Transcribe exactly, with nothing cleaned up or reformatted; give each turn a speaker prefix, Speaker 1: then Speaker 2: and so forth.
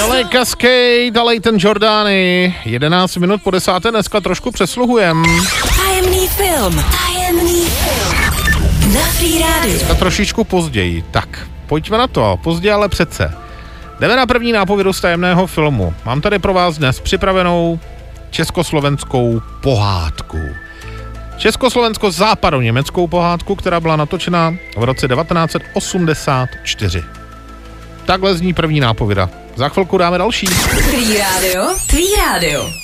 Speaker 1: Kelly Cascade, dalej ten Jordany. jedenáct minut po desáté, dneska trošku přesluhujem.
Speaker 2: Tajemný film. Tajemný film. Na Free Radio.
Speaker 1: Dneska trošičku později. Tak, pojďme na to. Později, ale přece. Jdeme na první nápovědu z tajemného filmu. Mám tady pro vás dnes připravenou československou pohádku. Československo-západoněmeckou pohádku, která byla natočena v roce devatenáct set osmdesát čtyři. Takhle zní první nápověda. Za chvilku dáme další.
Speaker 2: Free Radio. Free Radio.